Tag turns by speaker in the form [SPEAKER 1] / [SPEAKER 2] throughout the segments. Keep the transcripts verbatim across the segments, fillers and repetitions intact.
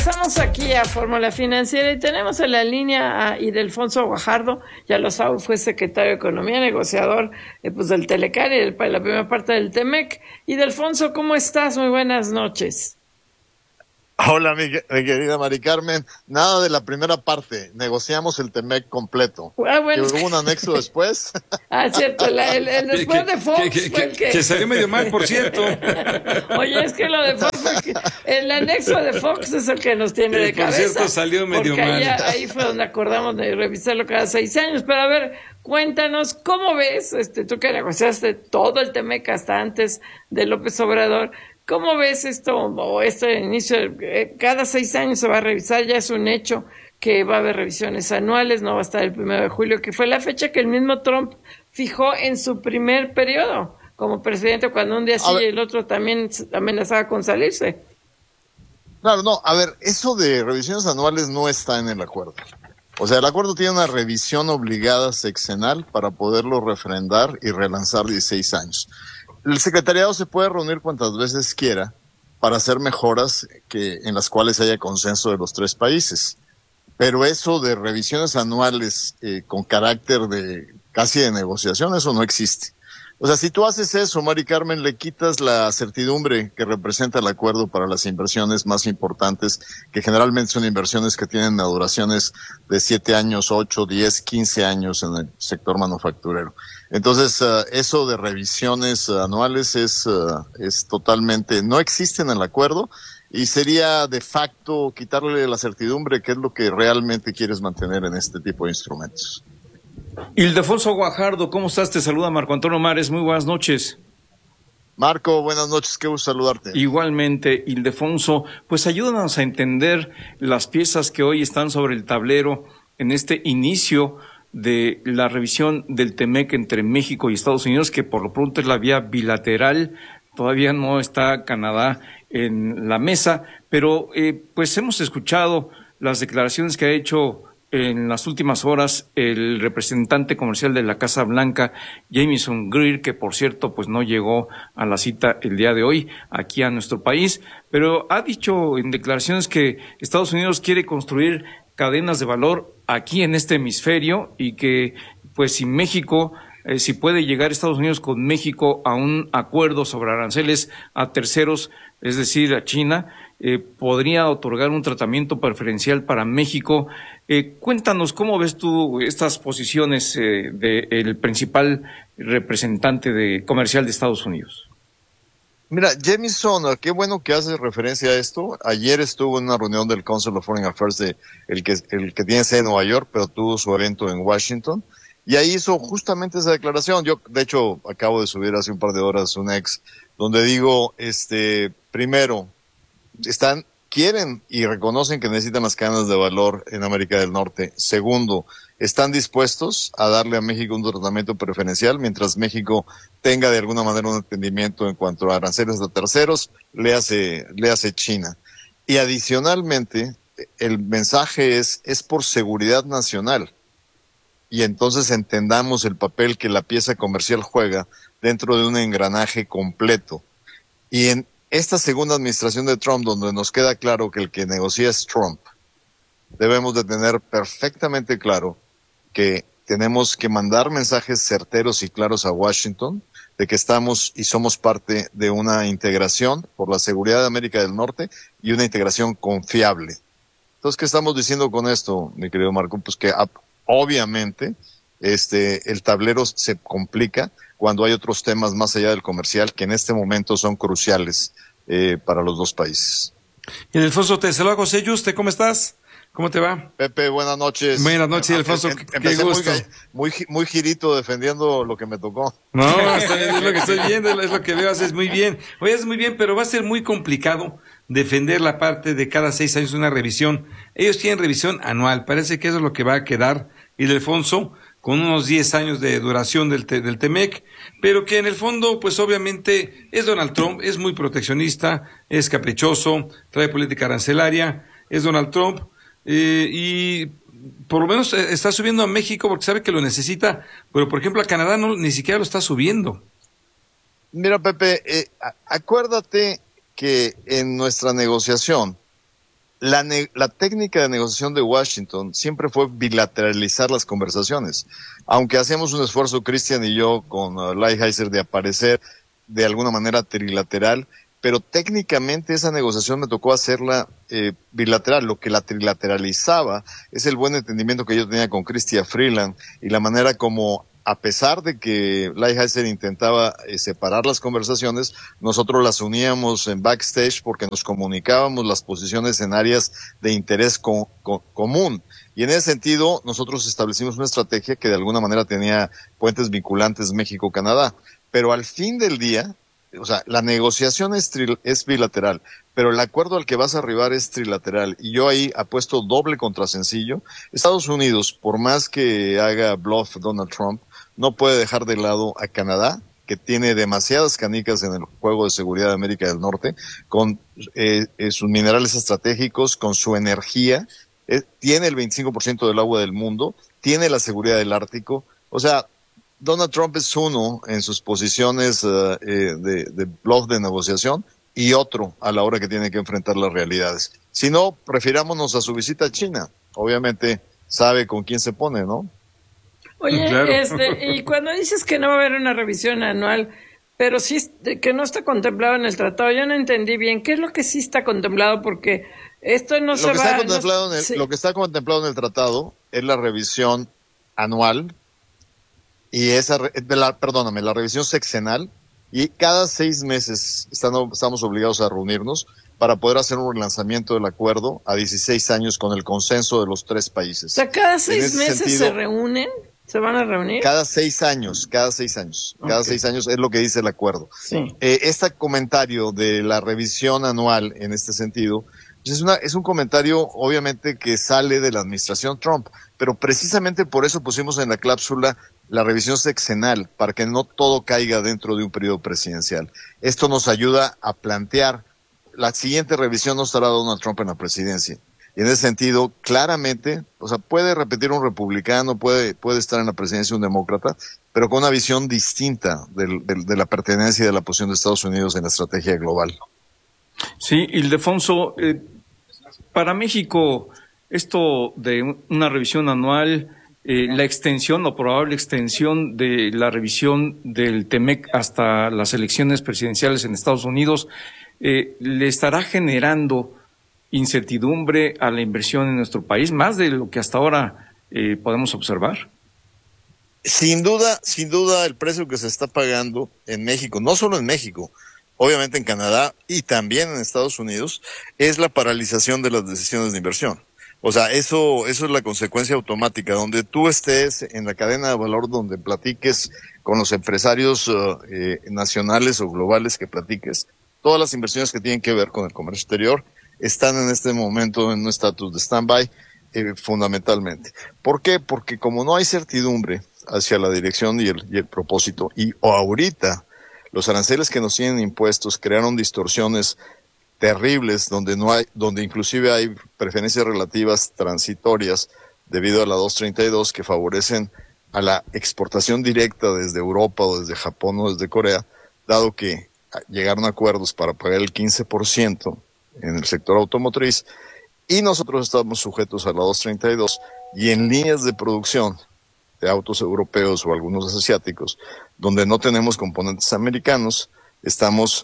[SPEAKER 1] Estamos aquí a Fórmula Financiera y tenemos en la línea a Ildefonso Guajardo, ya lo sabe, fue secretario de Economía, negociador eh, pues del Telecar y de la primera parte del Temec. Ildefonso, ¿cómo estás? Muy buenas noches.
[SPEAKER 2] Hola, mi, mi querida Mari Carmen. Nada de la primera parte. Negociamos el Temec completo.
[SPEAKER 1] Ah, bueno.
[SPEAKER 2] ¿Que hubo un anexo después?
[SPEAKER 1] Ah, cierto. La, el, el después
[SPEAKER 3] que,
[SPEAKER 1] de Fox
[SPEAKER 3] que, que,
[SPEAKER 1] fue el que...
[SPEAKER 3] que salió medio mal, por cierto.
[SPEAKER 1] Oye, es que lo de Fox fue que... El anexo de Fox es el que nos tiene
[SPEAKER 3] que
[SPEAKER 1] de
[SPEAKER 3] por
[SPEAKER 1] cabeza.
[SPEAKER 3] Por cierto, salió medio
[SPEAKER 1] porque
[SPEAKER 3] mal.
[SPEAKER 1] Ahí, ahí fue donde acordamos de revisarlo cada seis años. Pero a ver, cuéntanos, ¿cómo ves? este Tú que negociaste todo el Temec hasta antes de López Obrador, ¿cómo ves esto o este inicio? Cada seis años se va a revisar, ya es un hecho que va a haber revisiones anuales, no va a estar el primero de julio, que fue la fecha que el mismo Trump fijó en su primer periodo como presidente, cuando un día sí y el otro también amenazaba con salirse.
[SPEAKER 2] Claro, no, a ver, eso de revisiones anuales no está en el acuerdo. O sea, el acuerdo tiene una revisión obligada sexenal para poderlo refrendar y relanzar dieciséis años. El secretariado se puede reunir cuantas veces quiera para hacer mejoras que, en las cuales haya consenso de los tres países. Pero eso de revisiones anuales eh, con carácter de casi de negociación, eso no existe. O sea, si tú haces eso, Mari Carmen, le quitas la certidumbre que representa el acuerdo para las inversiones más importantes, que generalmente son inversiones que tienen duraciones de siete años, ocho, diez, quince años en el sector manufacturero. Entonces, uh, eso de revisiones uh, anuales es, uh, es totalmente, no existe en el acuerdo y sería de facto quitarle la certidumbre, que es lo que realmente quieres mantener en este tipo de instrumentos.
[SPEAKER 3] Ildefonso Guajardo, ¿cómo estás? Te saluda Marco Antonio Mares, muy buenas noches.
[SPEAKER 2] Marco, buenas noches, qué gusto saludarte.
[SPEAKER 3] Igualmente, Ildefonso, pues ayúdanos a entender las piezas que hoy están sobre el tablero en este inicio de la revisión del Temec entre México y Estados Unidos, que por lo pronto es la vía bilateral, todavía no está Canadá en la mesa, pero eh, pues hemos escuchado las declaraciones que ha hecho en las últimas horas el representante comercial de la Casa Blanca, Jamieson Greer, que por cierto pues no llegó a la cita el día de hoy aquí a nuestro país, pero ha dicho en declaraciones que Estados Unidos quiere construir cadenas de valor aquí en este hemisferio y que pues si México, eh, si puede llegar Estados Unidos con México a un acuerdo sobre aranceles a terceros, es decir, a China, eh, podría otorgar un tratamiento preferencial para México. Eh, cuéntanos, ¿cómo ves tú estas posiciones eh, del principal representante de comercial de Estados Unidos?
[SPEAKER 2] Mira, Jamieson, qué bueno que haces referencia a esto. Ayer estuvo en una reunión del Council of Foreign Affairs, de el que el que tiene sede en Nueva York, pero tuvo su evento en Washington, y ahí hizo justamente esa declaración. Yo, de hecho, acabo de subir hace un par de horas un ex, donde digo, este, primero, están, quieren y reconocen que necesitan las cadenas de valor en América del Norte. Segundo, están dispuestos a darle a México un tratamiento preferencial mientras México tenga de alguna manera un entendimiento en cuanto a aranceles de terceros, le hace, le hace China. Y adicionalmente, el mensaje es, es por seguridad nacional. Y entonces entendamos el papel que la pieza comercial juega dentro de un engranaje completo. Y en esta segunda administración de Trump, donde nos queda claro que el que negocia es Trump, debemos de tener perfectamente claro que tenemos que mandar mensajes certeros y claros a Washington de que estamos y somos parte de una integración por la seguridad de América del Norte y una integración confiable. Entonces, ¿qué estamos diciendo con esto, mi querido Marco? Pues que obviamente este el tablero se complica cuando hay otros temas más allá del comercial que en este momento son cruciales eh, para los dos países.
[SPEAKER 3] Ildefonso, te saluda José Yuste, ¿cómo estás? ¿Cómo te va?
[SPEAKER 2] Pepe, buenas noches.
[SPEAKER 3] Buenas noches, Ildefonso,
[SPEAKER 2] em, em,
[SPEAKER 3] qué gusto.
[SPEAKER 2] Muy, muy, muy girito defendiendo lo que me tocó.
[SPEAKER 3] No, es lo que estoy viendo, es lo que veo, haces muy bien. Oye, haces muy bien, pero va a ser muy complicado defender la parte de cada seis años una revisión. Ellos tienen revisión anual, parece que eso es lo que va a quedar, Ildefonso, con unos diez años de duración del, te, del Temec, pero que en el fondo, pues obviamente, es Donald Trump, es muy proteccionista, es caprichoso, trae política arancelaria, es Donald Trump, eh, y por lo menos está subiendo a México porque sabe que lo necesita, pero por ejemplo a Canadá no, ni siquiera lo está subiendo.
[SPEAKER 2] Mira, Pepe, eh, acuérdate que en nuestra negociación la, la técnica de negociación de Washington siempre fue bilateralizar las conversaciones. Aunque hacíamos un esfuerzo, Christian y yo, con uh, Lighthizer, de aparecer de alguna manera trilateral, pero técnicamente esa negociación me tocó hacerla eh, bilateral. Lo que la trilateralizaba es el buen entendimiento que yo tenía con Chrystia Freeland y la manera como, a pesar de que Lighthizer intentaba eh, separar las conversaciones, nosotros las uníamos en backstage porque nos comunicábamos las posiciones en áreas de interés co co común. Y en ese sentido, nosotros establecimos una estrategia que de alguna manera tenía puentes vinculantes México-Canadá. Pero al fin del día, o sea, la negociación es, tri es bilateral, pero el acuerdo al que vas a arribar es trilateral. Y yo ahí apuesto doble contra sencillo. Estados Unidos, por más que haga bluff Donald Trump, no puede dejar de lado a Canadá, que tiene demasiadas canicas en el juego de seguridad de América del Norte, con eh, eh, sus minerales estratégicos, con su energía, eh, tiene el veinticinco por ciento del agua del mundo, tiene la seguridad del Ártico. O sea, Donald Trump es uno en sus posiciones uh, eh, de, de bluff de negociación y otro a la hora que tiene que enfrentar las realidades. Si no, refirámonos a su visita a China. Obviamente sabe con quién se pone, ¿no?
[SPEAKER 1] Oye,
[SPEAKER 3] Claro.
[SPEAKER 1] este, y cuando dices que no va a haber una revisión anual, pero sí que no está contemplado en el tratado, yo no entendí bien. ¿Qué es lo que sí está contemplado? Porque esto no
[SPEAKER 2] Lo
[SPEAKER 1] se
[SPEAKER 2] que,
[SPEAKER 1] va...
[SPEAKER 2] está contemplado
[SPEAKER 1] no,
[SPEAKER 2] en el,
[SPEAKER 1] sí.
[SPEAKER 2] lo que está contemplado en el tratado es la revisión anual y esa, de la, perdóname, la revisión sexenal, y cada seis meses están, estamos obligados a reunirnos para poder hacer un relanzamiento del acuerdo a dieciséis años con el consenso de los tres países.
[SPEAKER 1] O sea, cada seis meses
[SPEAKER 2] sentido,
[SPEAKER 1] se reúnen, se van a reunir.
[SPEAKER 2] Cada seis años, cada seis años, okay. cada seis años es lo que dice el acuerdo.
[SPEAKER 1] Sí.
[SPEAKER 2] Eh, este comentario de la revisión anual en este sentido, pues es, una, es un comentario obviamente que sale de la administración Trump, pero precisamente por eso pusimos en la cláusula la revisión sexenal, para que no todo caiga dentro de un periodo presidencial. Esto nos ayuda a plantear, la siguiente revisión no estará Donald Trump en la presidencia. Y en ese sentido, claramente, o sea, puede repetir un republicano, puede, puede estar en la presidencia un demócrata, pero con una visión distinta de, de, de la pertenencia y de la posición de Estados Unidos en la estrategia global.
[SPEAKER 3] Sí, Ildefonso, eh, para México, esto de una revisión anual, eh, la extensión o probable extensión de la revisión del TEMEC hasta las elecciones presidenciales en Estados Unidos, eh, ¿le estará generando incertidumbre a la inversión en nuestro país, más de lo que hasta ahora eh, podemos observar?
[SPEAKER 2] Sin duda, sin duda, el precio que se está pagando en México, no solo en México, obviamente en Canadá y también en Estados Unidos, es la paralización de las decisiones de inversión. O sea, eso, eso es la consecuencia automática. Donde tú estés en la cadena de valor, donde platiques con los empresarios uh, eh, nacionales o globales que platiques, todas las inversiones que tienen que ver con el comercio exterior están en este momento en un estatus de stand-by, eh, fundamentalmente. ¿Por qué? Porque como no hay certidumbre hacia la dirección y el, y el propósito, y o ahorita los aranceles que nos tienen impuestos crearon distorsiones terribles, donde no hay, donde inclusive hay preferencias relativas transitorias debido a la doscientos treinta y dos que favorecen a la exportación directa desde Europa o desde Japón o desde Corea, dado que llegaron a acuerdos para pagar el quince por ciento en el sector automotriz, y nosotros estamos sujetos a la doscientos treinta y dos, y en líneas de producción de autos europeos o algunos asiáticos, donde no tenemos componentes americanos, estamos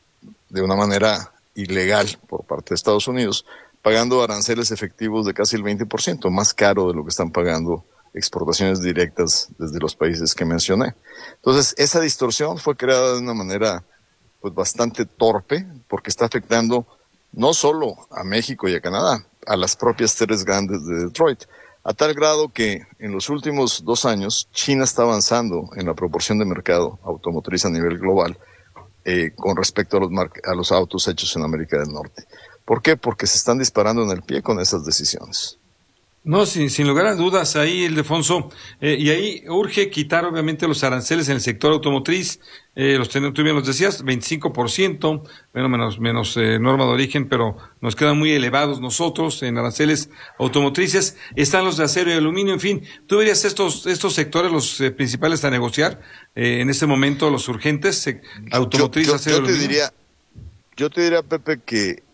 [SPEAKER 2] de una manera ilegal por parte de Estados Unidos, pagando aranceles efectivos de casi el veinte por ciento, más caro de lo que están pagando exportaciones directas desde los países que mencioné. Entonces, esa distorsión fue creada de una manera pues bastante torpe, porque está afectando no solo a México y a Canadá, a las propias tres grandes de Detroit, a tal grado que en los últimos dos años China está avanzando en la proporción de mercado automotriz a nivel global eh, con respecto a los, a los autos hechos en América del Norte. ¿Por qué? Porque se están disparando en el pie con esas decisiones.
[SPEAKER 4] No, sin, sin lugar a dudas, ahí, Ildefonso, eh, y ahí urge quitar obviamente los aranceles en el sector automotriz, eh, los ten, tú bien los decías, veinticinco por ciento, bueno, menos, menos eh, norma de origen, pero nos quedan muy elevados nosotros en aranceles automotrices, están los de acero y aluminio, en fin, ¿tú verías estos, estos sectores los eh, principales a negociar eh, en este momento, los urgentes, eh, automotriz,
[SPEAKER 2] yo, yo,
[SPEAKER 4] acero y
[SPEAKER 2] yo te
[SPEAKER 4] aluminio?
[SPEAKER 2] Diría, yo te diría, Pepe, que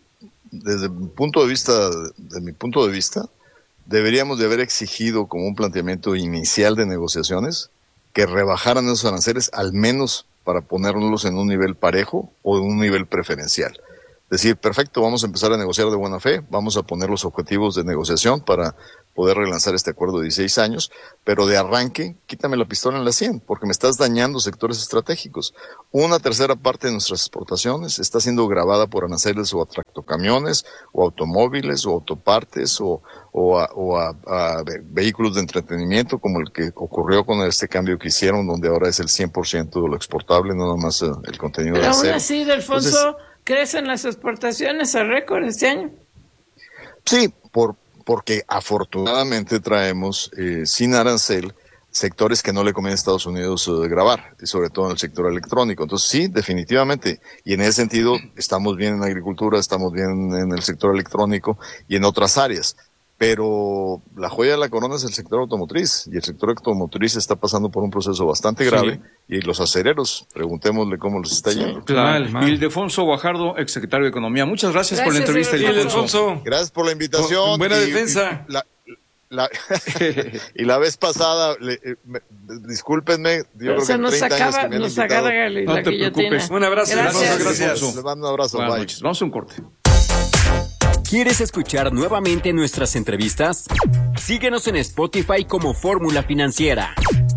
[SPEAKER 2] desde mi punto de vista, de mi punto de vista, deberíamos de haber exigido como un planteamiento inicial de negociaciones que rebajaran esos aranceles al menos para ponerlos en un nivel parejo o en un nivel preferencial. Decir, perfecto, vamos a empezar a negociar de buena fe, vamos a poner los objetivos de negociación para poder relanzar este acuerdo de dieciséis años, pero de arranque, quítame la pistola en la sien, porque me estás dañando sectores estratégicos. Una tercera parte de nuestras exportaciones está siendo grabada por aranceles o a tractocamiones, o automóviles, o autopartes, o, o, a, o a, a vehículos de entretenimiento, como el que ocurrió con este cambio que hicieron, donde ahora es el cien por ciento de lo exportable, no nada más el contenido
[SPEAKER 1] pero
[SPEAKER 2] de acero.
[SPEAKER 1] Pero aún así, Delfonso,
[SPEAKER 2] Entonces,
[SPEAKER 1] crecen las exportaciones a récord este año.
[SPEAKER 2] Sí, por porque afortunadamente traemos eh, sin arancel sectores que no le conviene a Estados Unidos eh, grabar, y sobre todo en el sector electrónico. Entonces sí, definitivamente, y en ese sentido estamos bien en agricultura, estamos bien en el sector electrónico y en otras áreas. Pero la joya de la corona es el sector automotriz, y el sector automotriz está pasando por un proceso bastante grave, sí. Y los acereros, preguntémosle cómo les está yendo.
[SPEAKER 3] Sí, claro. Y Ildefonso Guajardo, exsecretario de Economía. Muchas gracias, gracias por la entrevista,
[SPEAKER 4] Ildefonso.
[SPEAKER 3] Ildefonso.
[SPEAKER 2] Gracias por la invitación.
[SPEAKER 4] Con buena
[SPEAKER 2] y,
[SPEAKER 4] defensa.
[SPEAKER 2] Y la, la, y la vez pasada, le, eh, me, discúlpenme, yo creo
[SPEAKER 1] se
[SPEAKER 2] que
[SPEAKER 1] nos
[SPEAKER 2] treinta
[SPEAKER 1] acaba,
[SPEAKER 2] años que me
[SPEAKER 1] nos
[SPEAKER 2] han invitado.
[SPEAKER 1] agarra la
[SPEAKER 3] No te preocupes.
[SPEAKER 4] Un abrazo.
[SPEAKER 1] Gracias.
[SPEAKER 2] Gracias. Les mando un abrazo.
[SPEAKER 3] Buenas
[SPEAKER 2] Bye.
[SPEAKER 3] noches. Vamos a un corte.
[SPEAKER 5] ¿Quieres escuchar nuevamente nuestras entrevistas? Síguenos en Spotify como Fórmula Financiera.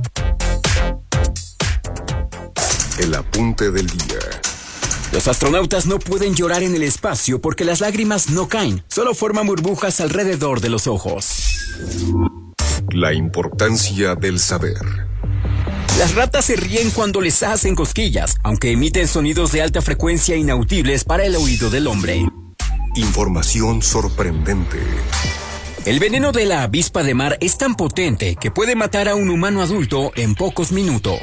[SPEAKER 6] El apunte del día.
[SPEAKER 5] Los astronautas no pueden llorar en el espacio porque las lágrimas no caen, solo forman burbujas alrededor de los ojos.
[SPEAKER 6] La importancia del saber.
[SPEAKER 5] Las ratas se ríen cuando les hacen cosquillas, aunque emiten sonidos de alta frecuencia inaudibles para el oído del hombre.
[SPEAKER 6] Información sorprendente.
[SPEAKER 5] El veneno de la avispa de mar es tan potente que puede matar a un humano adulto en pocos minutos.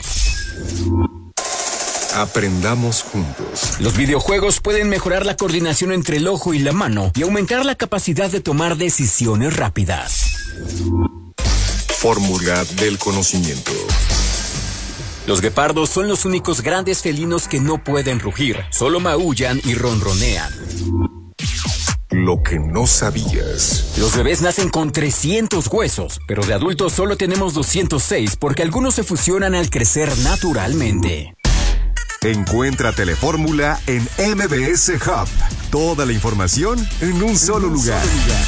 [SPEAKER 6] Aprendamos juntos.
[SPEAKER 5] Los videojuegos pueden mejorar la coordinación entre el ojo y la mano y aumentar la capacidad de tomar decisiones rápidas.
[SPEAKER 6] Fórmula del conocimiento.
[SPEAKER 5] Los guepardos son los únicos grandes felinos que no pueden rugir, solo maullan y ronronean.
[SPEAKER 6] Lo que no sabías.
[SPEAKER 5] Los bebés nacen con trescientos huesos, pero de adultos solo tenemos doscientos seis porque algunos se fusionan al crecer naturalmente.
[SPEAKER 6] Encuentra Telefórmula en M B S Hub. Toda la información en un solo lugar.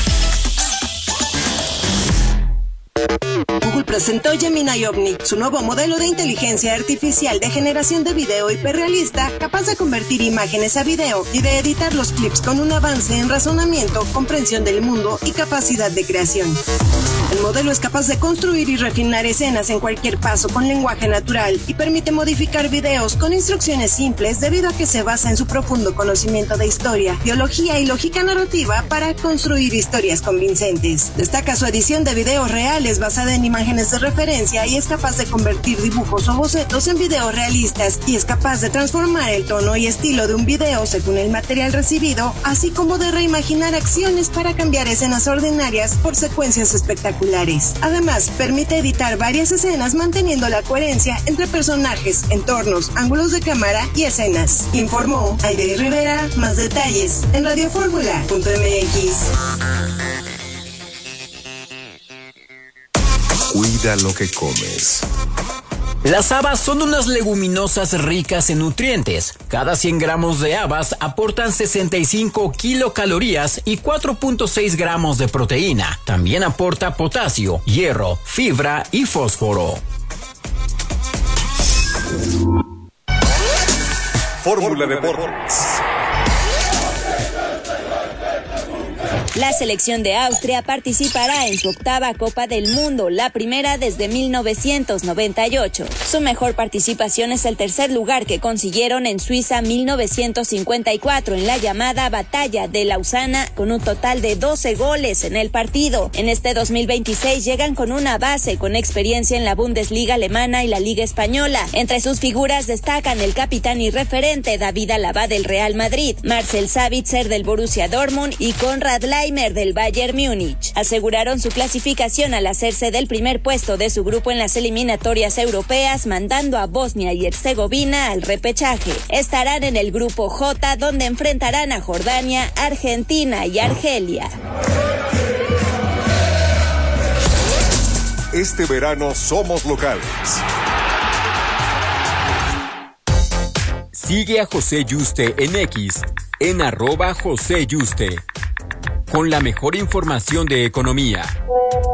[SPEAKER 7] Google presentó Gemini Omni, su nuevo modelo de inteligencia artificial de generación de video hiperrealista, capaz de convertir imágenes a video y de editar los clips con un avance en razonamiento, comprensión del mundo y capacidad de creación. El modelo es capaz de construir y refinar escenas en cualquier paso con lenguaje natural y permite modificar videos con instrucciones simples debido a que se basa en su profundo conocimiento de historia, biología y lógica narrativa para construir historias convincentes. Destaca su edición de videos reales basada en imágenes de referencia y es capaz de convertir dibujos o bocetos en videos realistas y es capaz de transformar el tono y estilo de un video según el material recibido, así como de reimaginar acciones para cambiar escenas ordinarias por secuencias espectaculares. Además, permite editar varias escenas manteniendo la coherencia entre personajes, entornos, ángulos de cámara y escenas. Informó Aide Rivera. Más detalles en radiofórmula punto m x.
[SPEAKER 6] Cuida lo que comes.
[SPEAKER 5] Las habas son unas leguminosas ricas en nutrientes. Cada cien gramos de habas aportan sesenta y cinco kilocalorías y cuatro punto seis gramos de proteína. También aporta potasio, hierro, fibra y fósforo.
[SPEAKER 6] Fórmula Deportes.
[SPEAKER 8] La selección de Austria participará en su octava Copa del Mundo, la primera desde mil novecientos noventa y ocho. Su mejor participación es el tercer lugar que consiguieron en Suiza mil novecientos cincuenta y cuatro en la llamada Batalla de Lausana, con un total de doce goles en el partido. En este dos mil veintiséis llegan con una base con experiencia en la Bundesliga alemana y la Liga española. Entre sus figuras destacan el capitán y referente David Alaba del Real Madrid, Marcel Sabitzer del Borussia Dortmund y Konrad Leimer Reimer del Bayern Múnich. Aseguraron su clasificación al hacerse del primer puesto de su grupo en las eliminatorias europeas, mandando a Bosnia y Herzegovina al repechaje. Estarán en el grupo J, donde enfrentarán a Jordania, Argentina y Argelia.
[SPEAKER 6] Este verano somos locales.
[SPEAKER 5] Sigue a José Yuste en X, en arroba José Yuste, con la mejor información de economía.